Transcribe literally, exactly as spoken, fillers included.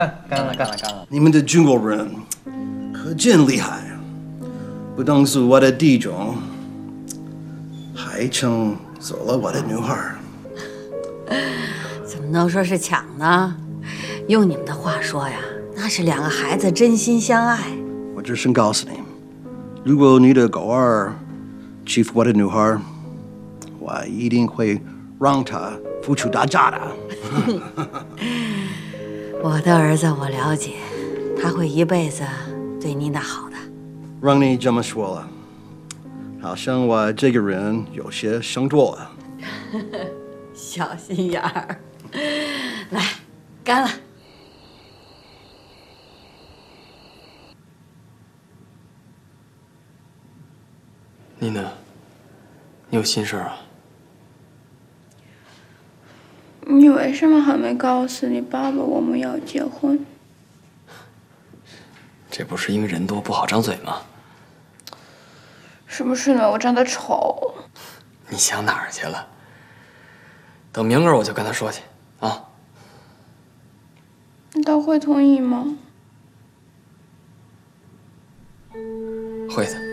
干了，干了，干了！ 你们的中国人可真厉害，不但是我的弟兄，还抢走了我的女孩。 怎么能说是抢呢？用你们的话说呀，那是两个孩子真心相爱。 我只想告诉你，如果你的狗儿欺负我的女孩，我一定会让他付出代价的。 我的儿子我了解，他会一辈子对妮娜好的。 让你这么说了，好像我这个人有些想多了。 小心眼儿，来，干了。 妮娜，你有心事啊？ 你为什么还没告诉你爸爸我们要结婚？ 这不是因为人多不好张嘴吗？ 是不是因为我长得丑？ 你想哪儿去了？等明儿我就跟他说去啊。 你他会同意吗？ 会的。